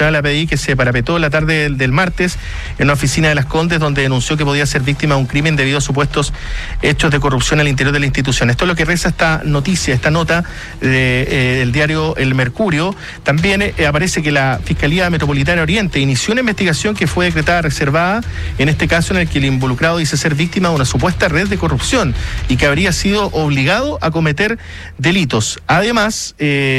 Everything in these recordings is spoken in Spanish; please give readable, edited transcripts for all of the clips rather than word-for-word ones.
funcionario de la PDI que se parapetó la tarde del martes en una oficina de Las Condes, donde denunció que podía ser víctima de un crimen debido a supuestos hechos de corrupción al interior de la institución. Esto es lo que reza esta noticia, esta nota del diario El Mercurio. También aparece que la Fiscalía Metropolitana Oriente inició una investigación que fue decretada reservada, en este caso en el que el involucrado dice ser víctima de una supuesta red de corrupción y que habría sido obligado a cometer delitos. Además,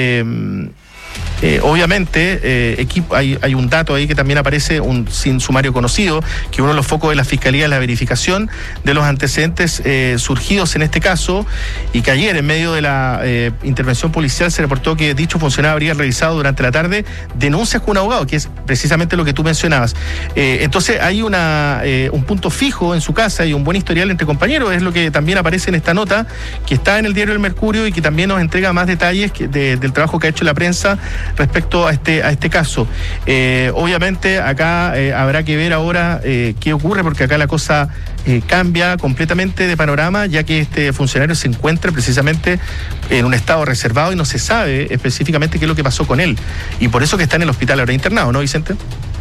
obviamente, hay un dato ahí que también aparece, sin sumario conocido, que uno de los focos de la Fiscalía es la verificación de los antecedentes surgidos en este caso, y que ayer, en medio de la intervención policial, se reportó que dicho funcionario habría realizado durante la tarde denuncias con un abogado, que es precisamente lo que tú mencionabas. Entonces hay un punto fijo en su casa y un buen historial entre compañeros, es lo que también aparece en esta nota, que está en el diario El Mercurio y que también nos entrega más detalles del trabajo que ha hecho la prensa respecto a este caso. Obviamente acá habrá que ver ahora qué ocurre, porque acá la cosa cambia completamente de panorama, ya que este funcionario se encuentra precisamente en un estado reservado y no se sabe específicamente qué es lo que pasó con él, y por eso que está en el hospital ahora internado, ¿no, Vicente?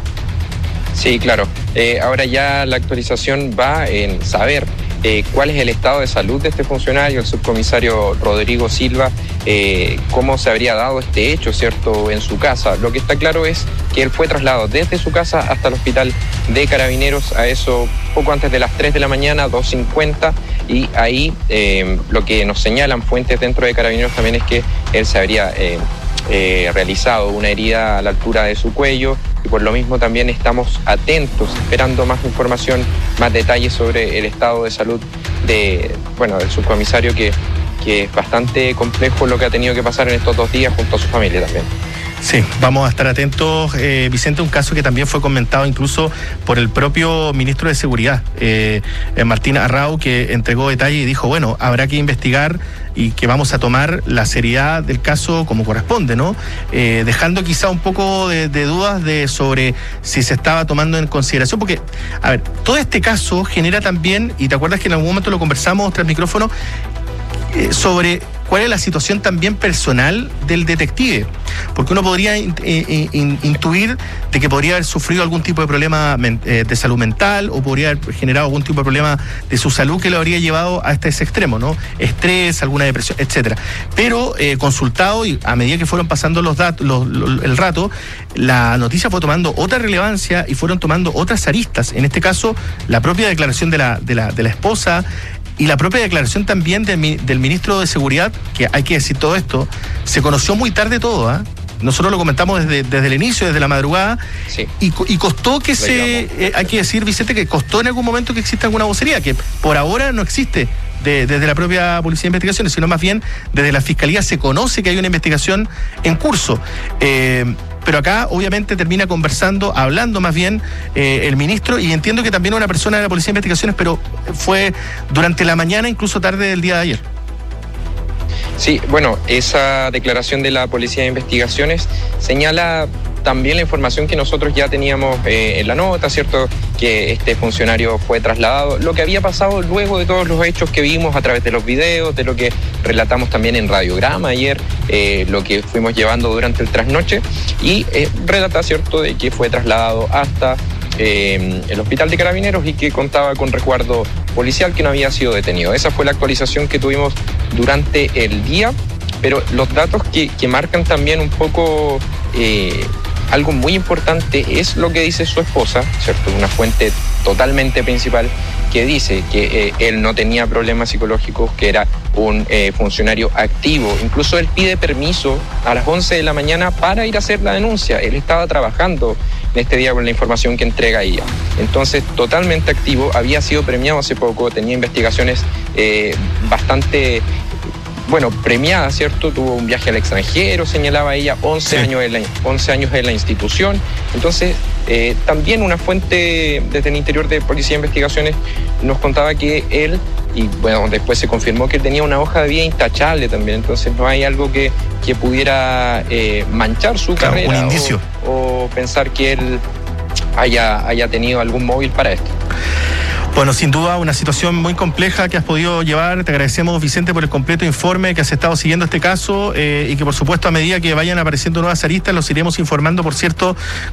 Sí, claro. Ahora ya la actualización va en saber cuál es el estado de salud de este funcionario, el subcomisario Rodrigo Silva, cómo se habría dado este hecho, ¿cierto?, en su casa. Lo que está claro es que él fue trasladado desde su casa hasta el hospital de Carabineros a eso poco antes de las 3 de la mañana, 2:50, y ahí lo que nos señalan fuentes dentro de Carabineros también es que él se habría realizado una herida a la altura de su cuello, y por lo mismo también estamos atentos, esperando más información, más detalles sobre el estado de salud del subcomisario, que es bastante complejo lo que ha tenido que pasar en estos 2 días junto a su familia también. Sí, vamos a estar atentos, Vicente, un caso que también fue comentado incluso por el propio ministro de Seguridad, Martín Arrau, que entregó detalles y dijo, bueno, habrá que investigar y que vamos a tomar la seriedad del caso como corresponde, ¿no? Dejando quizá un poco de dudas sobre si se estaba tomando en consideración, porque, a ver, todo este caso genera también, y te acuerdas que en algún momento lo conversamos tras micrófono, sobre cuál es la situación también personal del detective, porque uno podría intuir de que podría haber sufrido algún tipo de problema de salud mental, o podría haber generado algún tipo de problema de su salud que lo habría llevado hasta ese extremo, ¿no? Estrés, alguna depresión, etcétera. Pero consultado, y a medida que fueron pasando los datos, el rato, la noticia fue tomando otra relevancia y fueron tomando otras aristas. En este caso, la propia declaración de la esposa, y la propia declaración también del ministro de Seguridad, que hay que decir todo esto, se conoció muy tarde todo, ¿eh? Nosotros lo comentamos desde el inicio, desde la madrugada, sí. y costó que hay que decir, Vicente, que costó en algún momento que exista alguna vocería, que por ahora no existe desde la propia Policía de Investigaciones, sino más bien desde la Fiscalía se conoce que hay una investigación en curso. Pero acá obviamente termina hablando más bien el ministro, y entiendo que también una persona de la Policía de Investigaciones, pero fue durante la mañana, incluso tarde del día de ayer. Sí, bueno, esa declaración de la Policía de Investigaciones señala también la información que nosotros ya teníamos en la nota, ¿cierto?, que este funcionario fue trasladado, lo que había pasado luego de todos los hechos que vimos a través de los videos, de lo que relatamos también en Radiograma ayer, lo que fuimos llevando durante el trasnoche, y relata, ¿cierto?, de que fue trasladado hasta el hospital de Carabineros y que contaba con resguardo policial, que no había sido detenido. Esa fue la actualización que tuvimos durante el día, pero los datos que marcan también un poco algo muy importante es lo que dice su esposa, ¿cierto? Una fuente totalmente principal que dice que él no tenía problemas psicológicos, que era un funcionario activo. Incluso él pide permiso a las 11 de la mañana para ir a hacer la denuncia. Él estaba trabajando en este día con la información que entrega ella. Entonces, totalmente activo, había sido premiado hace poco, tenía investigaciones bastante premiada, ¿cierto? Tuvo un viaje al extranjero, señalaba ella, 11 años en la institución. Entonces, también una fuente desde el interior de Policía de Investigaciones nos contaba que él, y después se confirmó que él tenía una hoja de vida intachable también. Entonces no hay algo que pudiera manchar su carrera, un indicio, o pensar que él haya tenido algún móvil para esto. Bueno, sin duda una situación muy compleja que has podido llevar. Te agradecemos, Vicente, por el completo informe, que has estado siguiendo este caso, y que por supuesto a medida que vayan apareciendo nuevas aristas los iremos informando, por cierto,